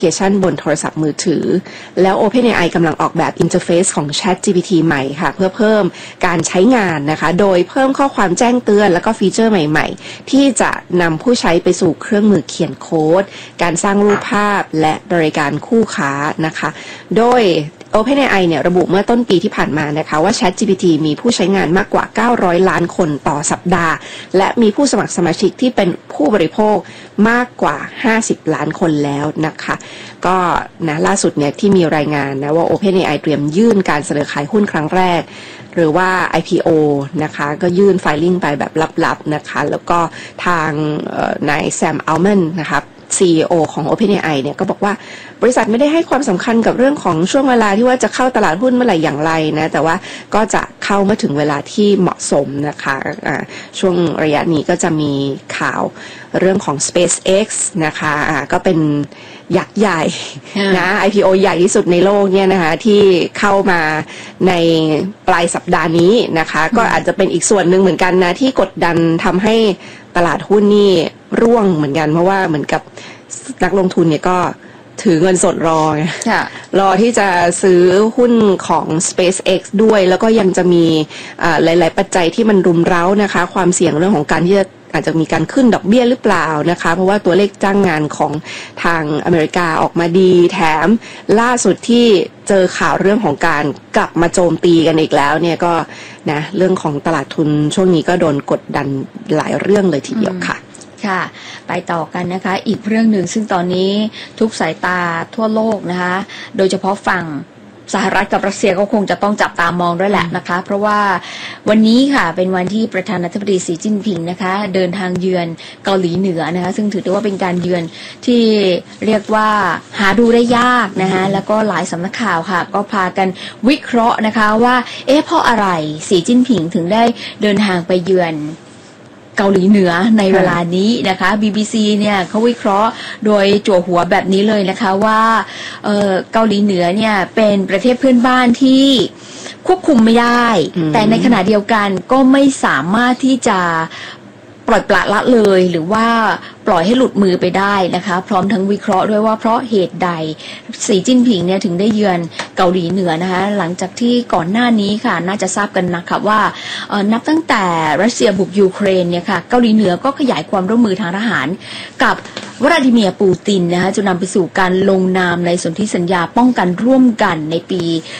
เคชันบนโทรศัพท์มือถือแล้ว OpenAI กำลังออกแบบอินเทอร์เฟซของ ChatGPT ใหม่ค่ะเพื่อเพิ่มการใช้งานนะคะโดยเพิ่มข้อความแจ้งเตือนแล้วก็ฟีเจอร์ใหม่ๆที่จะนำผู้ใช้ไปสู่เครื่องมือเขียนโค้ดการสร้างรูปภาพและบริการคู่ค้านะคะโดยOpenAI เนี่ยระบุเมื่อต้นปีที่ผ่านมานะคะว่า ChatGPT มีผู้ใช้งานมากกว่า900ล้านคนต่อสัปดาห์และมีผู้สมัครสมาชิกที่เป็นผู้บริโภคมากกว่า50ล้านคนแล้วนะคะก็นะล่าสุดเนี่ยที่มีรายงานนะว่า OpenAI เตรียมยื่นการเสนอขายหุ้นครั้งแรกหรือว่า IPO นะคะก็ยื่นไฟลิ่งไปแบบลับๆนะคะแล้วก็ทางนายแซมอัลแมนนะคะCEO ของ OpenAI เนี่ยก็บอกว่าบริษัทไม่ได้ให้ความสำคัญกับเรื่องของช่วงเวลาที่ว่าจะเข้าตลาดหุ้นเมื่อไหร่อย่างไรนะแต่ว่าก็จะเข้าเมื่อถึงเวลาที่เหมาะสมนะคะช่วงระยะนี้ก็จะมีข่าวเรื่องของ SpaceX นะคะก็เป็นยักษ์ใหญ่นะ IPO ใหญ่ที่สุดในโลกเนี่ยนะคะที่เข้ามาในปลายสัปดาห์นี้นะคะก็อาจจะเป็นอีกส่วนหนึ่งเหมือนกันนะที่กดดันทำให้ตลาดหุ้นนี่ร่วงเหมือนกันเพราะว่าเหมือนกับนักลงทุนเนี่ยก็ถือเงินสดรอไงรอที่จะซื้อหุ้นของ SpaceX ด้วยแล้วก็ยังจะมีหลายๆปัจจัยที่มันรุมเร้านะคะความเสี่ยงเรื่องของการที่จะอาจจะมีการขึ้นดอกเบี้ยหรือเปล่านะคะเพราะว่าตัวเลขจ้างงานของทางอเมริกาออกมาดีแถมล่าสุดที่เจอข่าวเรื่องของการกลับมาโจมตีกันอีกแล้วเนี่ยก็นะเรื่องของตลาดทุนช่วงนี้ก็โดนกดดันหลายเรื่องเลยทีเดียวค่ะค่ะไปต่อกันนะคะอีกเรื่องหนึ่งซึ่งตอนนี้ทุกสายตาทั่วโลกนะคะโดยเฉพาะฝั่งสหรัฐกับรัสเซียก็คงจะต้องจับตามองด้วยแหละนะคะเพราะว่าวันนี้ค่ะเป็นวันที่ประธานาธิบดีสีจิ้นผิงนะคะเดินทางเยือนเกาหลีเหนือนะคะซึ่งถือได้ว่าเป็นการเยือนที่เรียกว่าหาดูได้ยากนะคะแล้วก็หลายสำนักข่าวค่ะก็พากันวิเคราะห์นะคะว่าเพราะอะไรสีจิ้นผิงถึงได้เดินทางไปเยือนเกาหลีเหนือในเวลานี้นะคะ BBC เนี่ยเขาวิเคราะห์โดยจั่วหัวแบบนี้เลยนะคะว่าเกาหลีเหนือเนี่ยเป็นประเทศเพื่อนบ้านที่ควบคุมไม่ได้แต่ในขณะเดียวกันก็ไม่สามารถที่จะปล่อยปละละเลยหรือว่าปล่อยให้หลุดมือไปได้นะคะพร้อมทั้งวิเคราะห์ด้วยว่าเพราะเหตุใดสีจิ้นผิงเนี่ยถึงได้เยือนเกาหลีเหนือนะคะหลังจากที่ก่อนหน้านี้ค่ะน่าจะทราบกันนะคะว่านับตั้งแต่รัสเซียบุกยูเครนเนี่ยค่ะเกาหลีเหนือก็ขยายความร่วมมือทางทหารกับวลาดิเมียร์ปูตินนะคะจนนำไปสู่การลงนามในสนธิสัญญาป้องกันร่วมกันในปี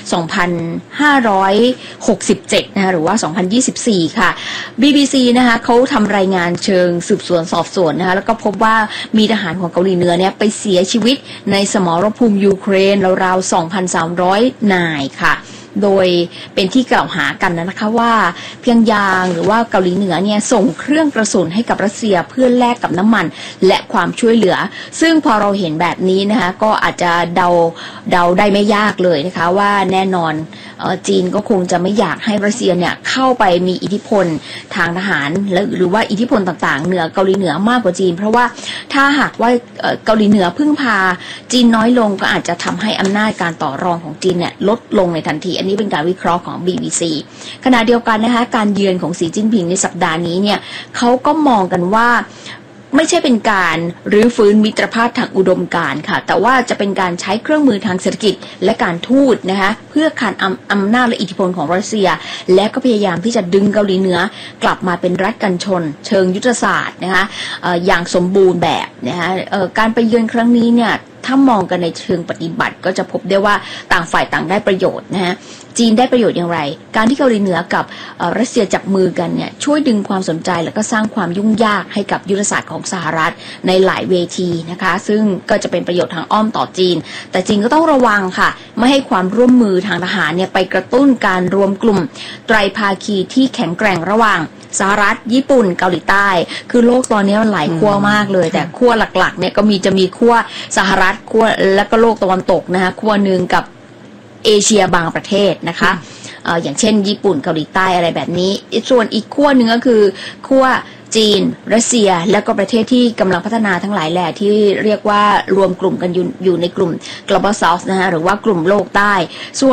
2567 นะคะหรือว่า 2024 ค่ะ BBC นะคะเขาทำรายงานเชิงสืบสวนสอบสวนนะคะแล้วก็พบว่ามีทหารของเกาหลีเหนือเนี่ยไปเสียชีวิตในสมรภูมิยูเครนราวๆ 2,300 นายค่ะโดยเป็นที่กล่าวหากันนะคะว่าเพียงยางหรือว่าเกาหลีเหนือเนี่ยส่งเครื่องกระสุนให้กับรัสเซียเพื่อแลกกับน้ำมันและความช่วยเหลือซึ่งพอเราเห็นแบบนี้นะคะก็อาจจะเดาได้ไม่ยากเลยนะคะว่าแน่นอนจีนก็คงจะไม่อยากให้รัสเซียเนี่ยเข้าไปมีอิทธิพลทางทหารหรือว่าอิทธิพลต่างๆเหนือเกาหลีเหนือมากกว่าจีนเพราะว่าถ้าหากว่าเกาหลีเหนือพึ่งพาจีนน้อยลงก็อาจจะทำให้อำนาจการต่อรองของจีนเนี่ยลดลงในทันทีอันนี้เป็นการวิเคราะห์ของ BBC ขณะเดียวกันนะคะการเยือนของสีจิ้นผิงในสัปดาห์นี้เนี่ยเขาก็มองกันว่าไม่ใช่เป็นการรื้อฟื้นมิตรภาพทางอุดมการณ์ค่ะแต่ว่าจะเป็นการใช้เครื่องมือทางเศรษฐกิจและการทูตนะคะเพื่อขานอำนาจและอิทธิพลของรัสเซียและก็พยายามที่จะดึงเกาหลีเหนือกลับมาเป็นรัฐกันชนเชิงยุทธศาสตร์นะคะอย่างสมบูรณ์แบบนะคะการไปเยือนครั้งนี้เนี่ยถ้ามองกันในเชิงปฏิบัติก็จะพบได้ว่าต่างฝ่ายต่างได้ประโยชน์นะฮะจีนได้ประโยชน์อย่างไรการที่เกาหลีเหนือกับรัสเซียจับมือกันเนี่ยช่วยดึงความสนใจและก็สร้างความยุ่งยากให้กับยุทธศาสตร์ของสหรัฐในหลายเวทีนะคะซึ่งก็จะเป็นประโยชน์ทางอ้อมต่อจีนแต่จีนก็ต้องระวังค่ะไม่ให้ความร่วมมือทางทหารเนี่ยไปกระตุ้นการรวมกลุ่มไตรภาคีที่แข็งแกร่งระหว่างสหรัฐญี่ปุ่นเกาหลีใต้คือโลกตอนนี้มันหลายขั้วมากเลยแต่ขั้วหลักๆเนี่ยก็จะมีขั้วสหรัฐขั้วแล้วก็โลกตะวันตกนะคะขั้วนึงกับเอเชียบางประเทศนะคะอย่างเช่นญี่ปุ่นเกาหลีใต้อะไรแบบนี้ส่วนอีกขั้วนึงก็คือขั้วจีนรัสเซียแล้วก็ประเทศที่กำลังพัฒนาทั้งหลายแหล่ที่เรียกว่ารวมกลุ่มกันอยู่ในกลุ่ม Global South นะคะหรือว่ากลุ่มโลกใต้ส่วน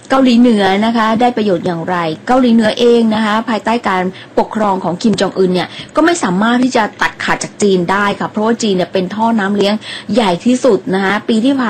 เกาหลีเหนือนะคะได้ประโยชน์อย่างไรเกาหลีเหนือเองนะคะภายใต้การปกครองของคิมจองอึนเนี่ยก็ไม่สามารถที่จะตัดขาดจากจีนได้ค่ะเพราะว่าจีนเนี่ยเป็นท่อน้ำเลี้ยงใหญ่ที่สุดนะคะปีที่ผ่าน